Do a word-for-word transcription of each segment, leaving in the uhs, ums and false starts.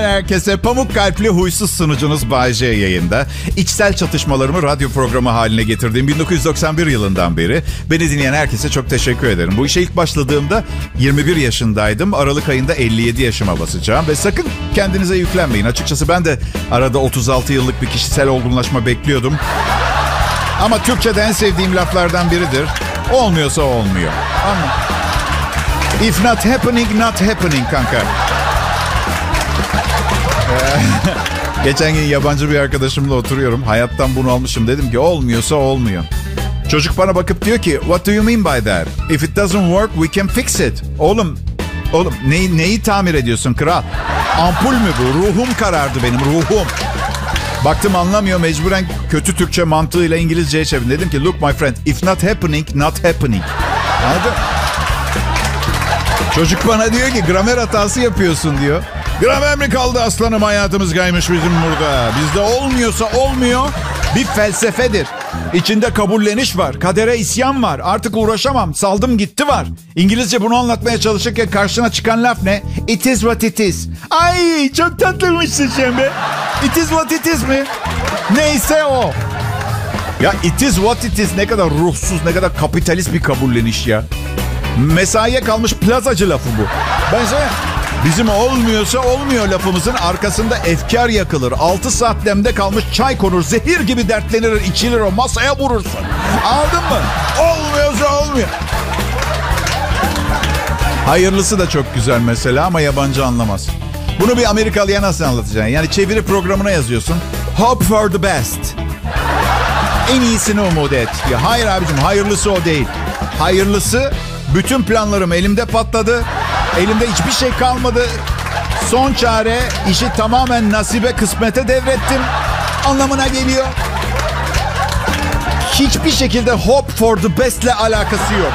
Herkese pamuk kalpli huysuz sunucunuz Bay J yayında. İçsel çatışmalarımı radyo programı haline getirdiğim bin dokuz yüz doksan bir yılından beri beni dinleyen herkese çok teşekkür ederim. Bu işe ilk başladığımda yirmi bir yaşındaydım. Aralık ayında elli yedi yaşıma basacağım ve sakın kendinize yüklenmeyin. Açıkçası ben de arada otuz altı yıllık bir kişisel olgunlaşma bekliyordum. Ama Türkçe'de en sevdiğim laflardan biridir. Olmuyorsa olmuyor. Ama if not happening, not happening kanka. Geçen gün yabancı bir arkadaşımla oturuyorum. Hayattan bunu almışım. Dedim ki olmuyorsa olmuyor. Çocuk bana bakıp diyor ki what do you mean by that? If it doesn't work we can fix it. Oğlum, oğlum neyi, neyi tamir ediyorsun kral? Ampul mü bu? Ruhum karardı benim ruhum. Baktım anlamıyor, mecburen kötü Türkçe mantığıyla İngilizceye çevirdim. Dedim ki look my friend, if not happening, not happening. Anladın? Çocuk bana diyor ki gramer hatası yapıyorsun diyor. Gramer mi kaldı aslanım, hayatımız kaymış bizim burada. Bizde olmuyorsa olmuyor, bir felsefedir. İçinde kabulleniş var, kadere isyan var. Artık uğraşamam, saldım gitti var. İngilizce bunu anlatmaya çalışırken karşına çıkan laf ne? It is what it is. Ay çok tatlıymışsın sen be. It is what it is mi? Neyse o. Ya it is what it is ne kadar ruhsuz, ne kadar kapitalist bir kabulleniş ya. Mesaiye kalmış plazacı lafı bu. Ben sana... Bizim olmuyorsa olmuyor lafımızın arkasında efkar yakılır. Altı saat demde kalmış çay konur. Zehir gibi dertlenir, içilir, o masaya vurursun. Aldın mı? Olmuyorsa olmuyor. Hayırlısı da çok güzel mesela ama yabancı anlamaz. Bunu bir Amerikalıya nasıl anlatacaksın? Yani çeviri programına yazıyorsun. Hope for the best. En iyisini umut et. Ya hayır abicim, hayırlısı o değil. Hayırlısı bütün planlarım elimde patladı. Elimde hiçbir şey kalmadı. Son çare, işi tamamen nasibe, kısmete devrettim anlamına geliyor. Hiçbir şekilde hope for the best'le alakası yok.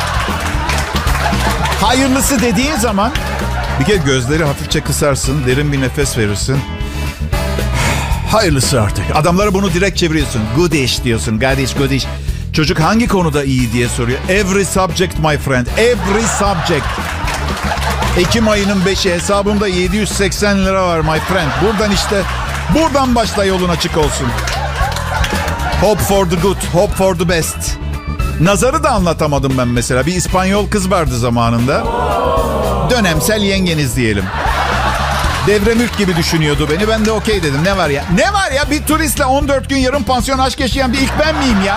Hayırlısı dediğin zaman bir kere gözleri hafifçe kısarsın, derin bir nefes verirsin. Hayırlısı artık. Adamlara bunu direkt çeviriyorsun. Good ish diyorsun. God ish, good ish. Çocuk hangi konuda iyi diye soruyor. Every subject my friend. Every subject. Ekim ayının beşi, hesabımda yedi yüz seksen lira var my friend. Buradan işte, buradan başla, yolun açık olsun. Hope for the good, hope for the best. Nazarı da anlatamadım ben mesela. Bir İspanyol kız vardı zamanında. Dönemsel yengeniz diyelim. Devremülk gibi düşünüyordu beni. Ben de okey dedim. Ne var ya? Ne var ya? Bir turistle on dört gün yarım pansiyon aşk yaşayan bir ilk ben miyim ya?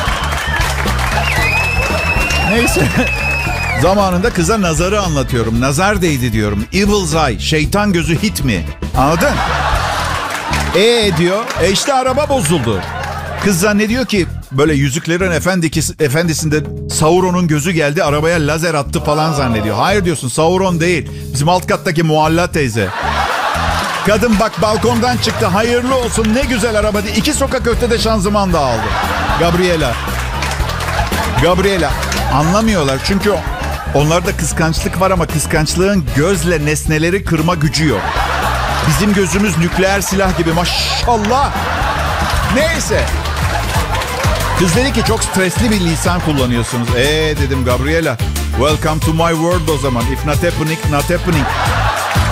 Neyse. Zamanında kıza nazarı anlatıyorum. Nazar değdi diyorum. Evil's eye. Şeytan gözü hit mi? Anladın? Ee diyor. E işte araba bozuldu. Kız zannediyor ki böyle Yüzüklerin Efendisi, Efendisi'nde Sauron'un gözü geldi, arabaya lazer attı falan zannediyor. Hayır diyorsun, Sauron değil. Bizim alt kattaki Mualla teyze. Kadın bak balkondan çıktı. Hayırlı olsun, ne güzel araba diye. İki sokak ötede şanzıman da aldı. Gabriela. Gabriela. Anlamıyorlar çünkü onlarda kıskançlık var ama kıskançlığın gözle nesneleri kırma gücü yok. Bizim gözümüz nükleer silah gibi maşallah. Neyse. Kız dedi ki çok stresli bir lisan kullanıyorsunuz. Eee dedim Gabriela. Welcome to my world o zaman. If not happening, not happening.